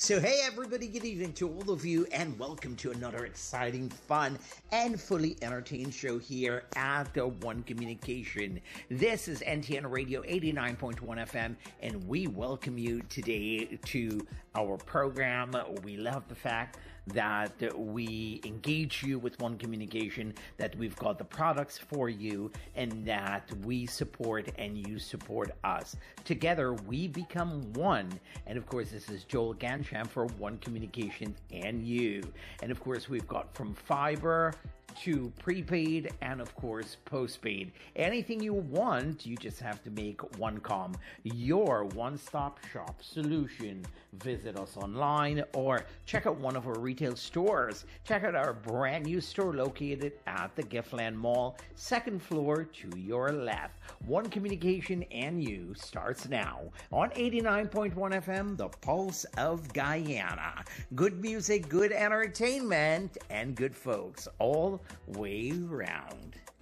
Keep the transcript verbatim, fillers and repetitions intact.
So hey everybody, good evening to all of you and welcome to another exciting, fun, and fully entertained show here at the One Communication. This is N T N Radio eighty-nine point one F M and we welcome you today to our program. We love the fact that we engage you with One Communication, that we've got the products for you, and that we support and you support us. Together, we become one. And of course, this is Joel Gansham for One Communication and you. And of course, we've got from fiber to prepaid and of course postpaid. Anything you want, you just have to make OneCom your one-stop shop solution. Visit us online or check out one of our retail stores. Check out our brand new store located at the Giftland Mall, second floor to your left. One Communication and you starts now on eighty-nine point one F M, the Pulse of Guyana. Good music, good entertainment, and good folks all way round.